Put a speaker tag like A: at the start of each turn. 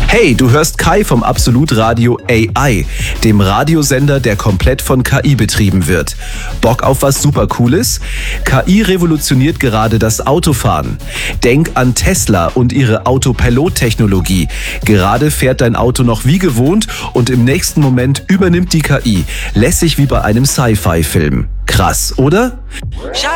A: Hey, du hörst Kai vom Absolut Radio AI, dem Radiosender, der komplett von KI betrieben wird. Bock auf was Supercooles? KI revolutioniert gerade das Autofahren. Denk an Tesla und ihre Autopilot-Technologie. Gerade fährt dein Auto noch wie gewohnt und im nächsten Moment übernimmt die KI. Lässig wie bei einem Sci-Fi-Film. Krass, oder?